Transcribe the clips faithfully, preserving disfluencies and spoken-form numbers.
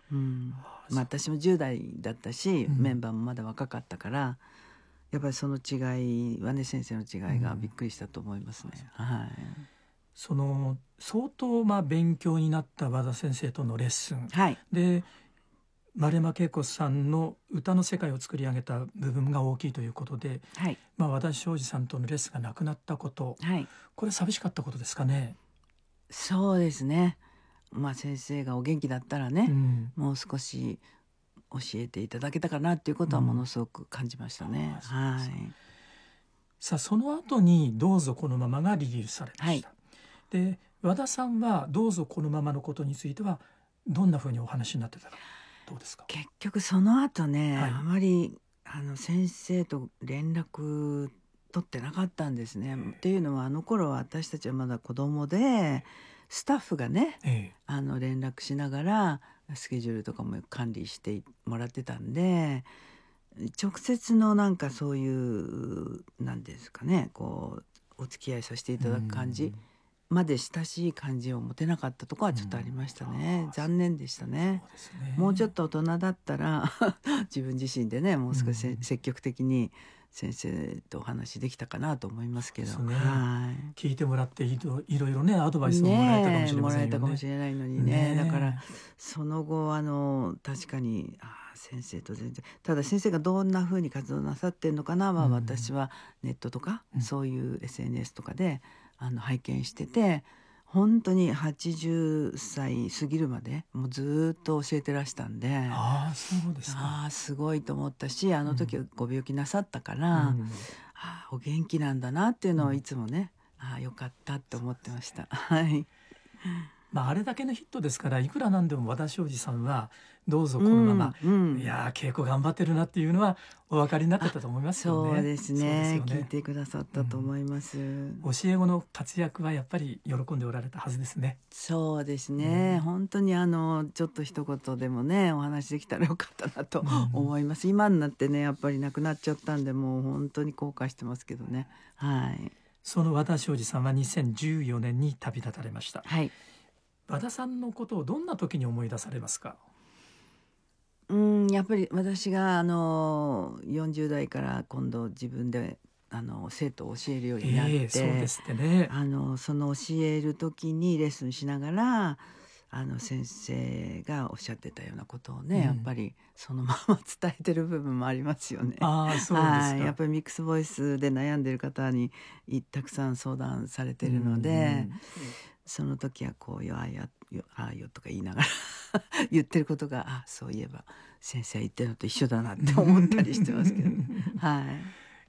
うんまあ、私もじゅう代だったし、 うん、 メンバーもまだ若かったからやっぱりその違いはね先生の違いがびっくりしたと思いますね、 うん、 はい、 その相当まあ勉強になった和田先生とのレッスン、 はい、 で丸山恵子さんの歌の世界を作り上げた部分が大きいということで、 はいまあ、和田昌司さんとのレッスンがなくなったこと、 はい、 これ寂しかったことですかね。 そうですね。まあ先生がお元気だったらね、 うん、 もう少し教えていただけたかなっていうことはものすごく感じましたね、 うん、 はい。 さあその後にどうぞこのままがリリースされました、 はい、 で和田さんはどうぞこのままのことについてはどんなふうにお話になってたらどうですか。 結局その後ね、 はい、 あまりあの先生と連絡取ってなかったんですね。っていうのはあの頃は私たちはまだ子供でスタッフがね、 ええ、 あの連絡しながらスケジュールとかも管理してもらってたんで、直接のなんかそういうなんですかね、こうお付き合いさせていただく感じまで親しい感じを持てなかったところはちょっとありましたね、 うん、 残念でしたね。 そうですね。 もうちょっと大人だったら自分自身でねもう少し、 うん、 積極的に先生とお話できたかなと思いますけど、 そうですね、 はい、 聞いてもらっていろいろいろねアドバイスをもらえたかもしれませんよね。 もらえたかもしれないのにね、 ねだからその後あの確かにあ先生と全然ただ先生がどんな風に活動なさってんのかなは、 うん、 私はネットとか、 うん、 そういう エスエヌエス とかであの拝見してて本当にはちじゅっさい過ぎるまでもうずっと教えてらしたんで、 ああそうですか。 ああすごいと思ったし、あの時はご病気なさったから、 うん、 ああお元気なんだなっていうのをいつもね、ああよかったって思ってました、はい。 まあ、あれだけのヒットですからいくらなんでも和田昌司さんはどうぞこのまま、 うんうん、 いや稽古頑張ってるなっていうのはお分かりになってたと思いますよね。 そうですね、 そうですよね。 聞いてくださったと思います、うん、 教え子の活躍はやっぱり喜んでおられたはずですね。 そうですね、うん、本当にあのちょっと一言でもねお話できたらよかったなと思います、うん、今になってねやっぱり亡くなっちゃったんでもう本当に後悔してますけどね、はい。 その和田昌司さんはにせんじゅうよねんに旅立たれました、 はい。 和田さんのことをどんな時に思い出されますか。 うんやっぱり私があのよんじゅう代から今度自分であの生徒を教えるようになって、 えー、そうですってね。 あのその教える時にレッスンしながらあの先生がおっしゃってたようなことをね、うん、やっぱりそのまま伝えてる部分もありますよね。 あそうですか。 やっぱりミックスボイスで悩んでる方にたくさん相談されてるので、うん、その時はこうよああやよああよとか言いながら言ってることがあそういえば先生言ってるのと一緒だなって思ったりしてますけど、ね、はい。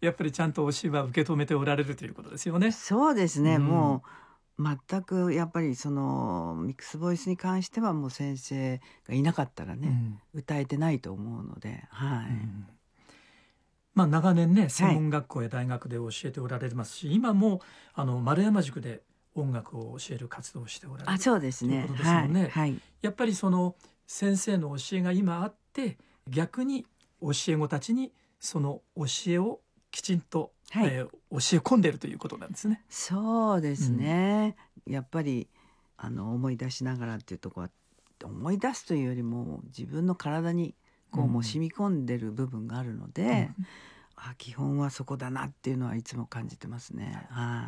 やっぱりちゃんと教えは受け止めておられるということですよね。 そうですね、うん、もう全くやっぱりそのミックスボイスに関してはもう先生がいなかったらね、うん、歌えてないと思うので、はい。うん、 まあ、長年ね専門学校や大学で教えておられますし、はい、今もあの丸山塾で音楽を教える活動をしておられる。あ、そうですね。ということですもんね。はいはい、やっぱりその先生の教えが今あって逆に教え子たちにその教えをきちんと、はいえー、教え込んでいるということなんですね。 そうですね、うん、やっぱりあの思い出しながらっていうところは思い出すというよりも自分の体にこう、うん、もう染み込んでる部分があるので、うん、あ基本はそこだなっていうのはいつも感じてますね。はい。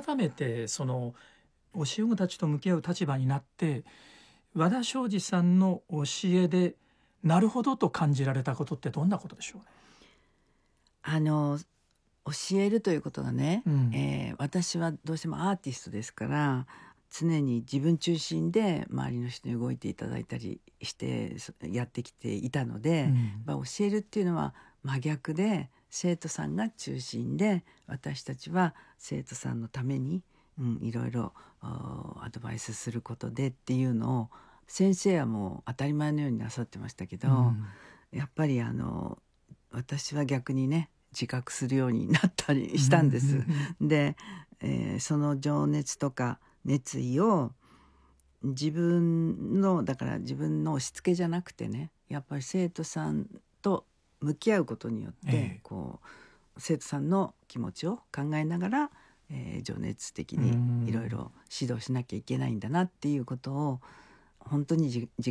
改めてその教え子たちと向き合う立場になって和田昌司さんの教えでなるほどと感じられたことってどんなことでしょうね。 あの教えるということがね、うんえー、私はどうしてもアーティストですから常に自分中心で周りの人に動いていただいたりしてやってきていたので、うんまあ、教えるっていうのは真逆で生徒さんが中心で私たちは生徒さんのために、うん、いろいろアドバイスすることでっていうのを先生はもう当たり前のようになさってましたけど、うん、やっぱりあの私は逆にね自覚するようになったりしたんです。で、えー、その情熱とか熱意を自分のだから自分の押し付けじゃなくてねやっぱり生徒さんと向き合うことによって、ええ、こう生徒さんの気持ちを考えながら、えー、情熱的にいろいろ指導しなきゃいけないんだなっていうことを本当に自